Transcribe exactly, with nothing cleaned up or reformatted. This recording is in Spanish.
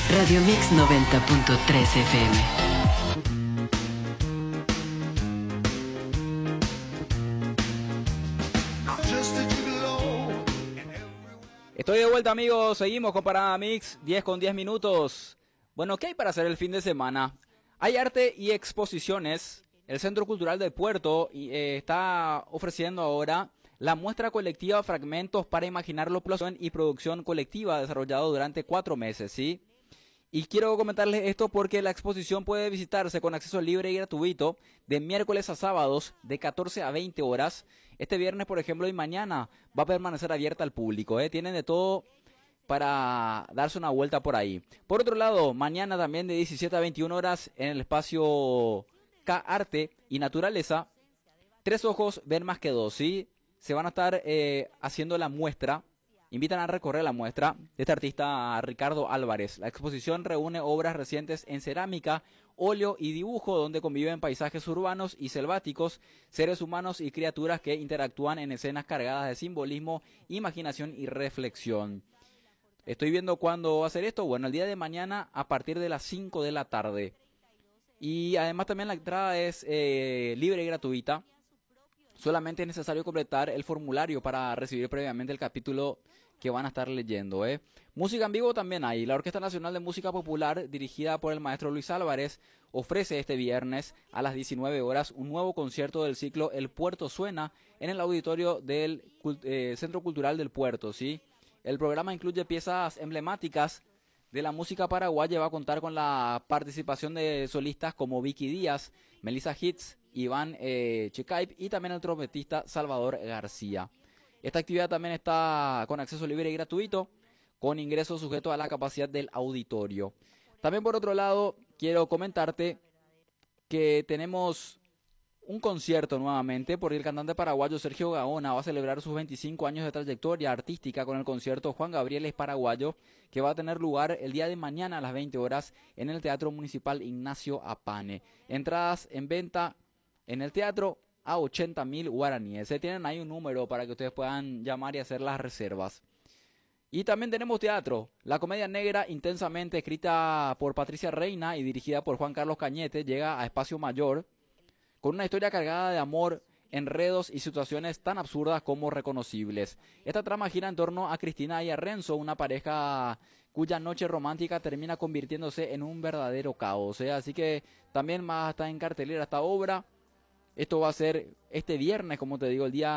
Radio Mix noventa punto tres F M. Estoy de vuelta, amigos, seguimos con Parada Mix, diez con diez minutos. Bueno, ¿qué hay para hacer el fin de semana? Hay arte y exposiciones. El Centro Cultural del Puerto eh, está ofreciendo ahora la muestra colectiva Fragmentos para Imaginarlo y Producción Colectiva, desarrollado durante cuatro meses, ¿sí? Y quiero comentarles esto porque la exposición puede visitarse con acceso libre y gratuito de miércoles a sábados de catorce a veinte horas. Este viernes, por ejemplo, y mañana va a permanecer abierta al público, ¿eh? Tienen de todo para darse una vuelta por ahí. Por otro lado, mañana también de diecisiete a veintiuna horas en el espacio K Arte y Naturaleza, Tres Ojos ven más que dos, ¿sí? Se van a estar eh, haciendo la muestra. Invitan a recorrer la muestra de este artista Ricardo Álvarez. La exposición reúne obras recientes en cerámica, óleo y dibujo, donde conviven paisajes urbanos y selváticos, seres humanos y criaturas que interactúan en escenas cargadas de simbolismo, imaginación y reflexión. Estoy viendo cuándo va a ser esto. Bueno, el día de mañana a partir de las cinco de la tarde. Y además también la entrada es eh, libre y gratuita. Solamente es necesario completar el formulario para recibir previamente el capítulo que van a estar leyendo, ¿eh? Música en vivo también hay. La Orquesta Nacional de Música Popular, dirigida por el maestro Luis Álvarez, ofrece este viernes a las diecinueve horas un nuevo concierto del ciclo El Puerto Suena en el auditorio del eh, Centro Cultural del Puerto, ¿sí? El programa incluye piezas emblemáticas de la música paraguaya. Va a contar con la participación de solistas como Vicky Díaz, Melissa Hitz, Iván eh, Checaip y también el trompetista Salvador García. Esta actividad también está con acceso libre y gratuito, con ingreso sujeto a la capacidad del auditorio. También por otro lado, quiero comentarte que tenemos un concierto nuevamente, porque el cantante paraguayo Sergio Gaona va a celebrar sus veinticinco años de trayectoria artística con el concierto Juan Gabriel es Paraguayo, que va a tener lugar el día de mañana a las veinte horas en el Teatro Municipal Ignacio Apane. Entradas en venta en el teatro a ochenta mil guaraníes. Se tienen ahí un número para que ustedes puedan llamar y hacer las reservas. Y también tenemos teatro. La comedia negra, intensamente escrita por Patricia Reina y dirigida por Juan Carlos Cañete, llega a Espacio Mayor con una historia cargada de amor, enredos y situaciones tan absurdas como reconocibles. Esta trama gira en torno a Cristina y a Renzo, una pareja cuya noche romántica termina convirtiéndose en un verdadero caos, ¿eh? Así que también va a estar en cartelera esta obra. Esto va a ser este viernes, como te digo, el día